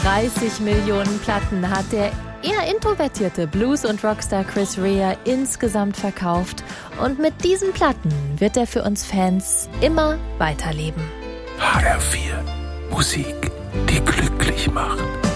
30 Millionen Platten hat der eher introvertierte Blues- und Rockstar Chris Rea insgesamt verkauft. Und mit diesen Platten wird er für uns Fans immer weiterleben. HR4. Musik, die glücklich macht.